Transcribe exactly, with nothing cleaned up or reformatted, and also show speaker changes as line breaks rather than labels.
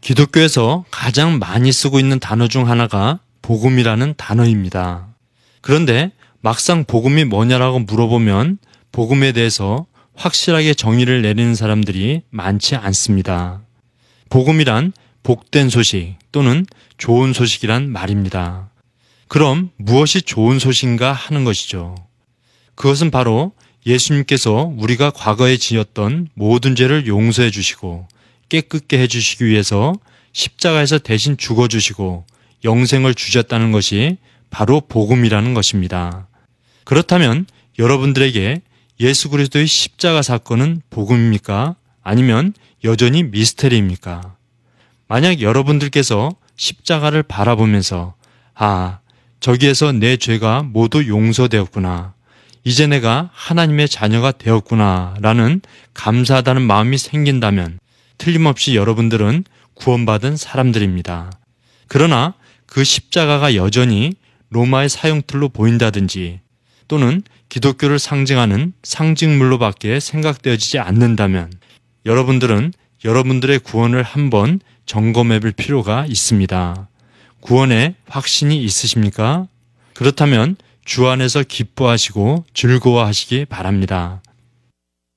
기독교에서 가장 많이 쓰고 있는 단어 중 하나가 복음이라는 단어입니다. 그런데 막상 복음이 뭐냐라고 물어보면 복음에 대해서 확실하게 정의를 내리는 사람들이 많지 않습니다. 복음이란 복된 소식 또는 좋은 소식이란 말입니다. 그럼 무엇이 좋은 소식인가 하는 것이죠. 그것은 바로 예수님께서 우리가 과거에 지었던 모든 죄를 용서해 주시고 깨끗게 해주시기 위해서 십자가에서 대신 죽어주시고 영생을 주셨다는 것이 바로 복음이라는 것입니다. 그렇다면 여러분들에게 예수 그리스도의 십자가 사건은 복음입니까? 아니면 여전히 미스테리입니까? 만약 여러분들께서 십자가를 바라보면서 아, 저기에서 내 죄가 모두 용서되었구나. 이제 내가 하나님의 자녀가 되었구나 라는 감사하다는 마음이 생긴다면 틀림없이 여러분들은 구원받은 사람들입니다. 그러나 그 십자가가 여전히 로마의 사형틀로 보인다든지 또는 기독교를 상징하는 상징물로밖에 생각되어지지 않는다면 여러분들은 여러분들의 구원을 한번 점검해 볼 필요가 있습니다. 구원에 확신이 있으십니까? 그렇다면 주 안에서 기뻐하시고 즐거워하시기 바랍니다.